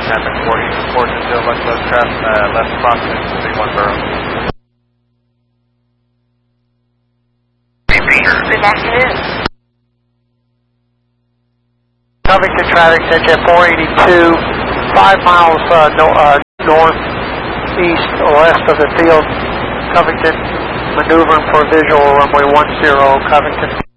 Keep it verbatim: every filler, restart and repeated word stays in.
Traffic forty, four two zero, West Coast Traffic, uh, left crossing, three one zero. Good afternoon. Covington traffic, H F four eighty-two, five miles uh, no, uh, northeast or west of the field. Covington maneuvering for visual runway one zero, Covington.